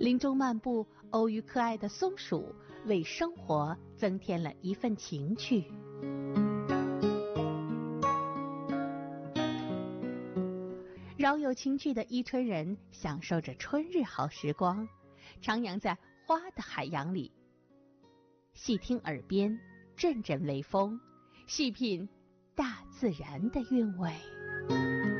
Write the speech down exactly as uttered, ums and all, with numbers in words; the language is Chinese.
林中漫步，偶遇可爱的松鼠，为生活增添了一份情趣。饶有情趣的伊春人享受着春日好时光，徜徉在花的海洋里，细听耳边阵阵微风，细品大自然的韵味。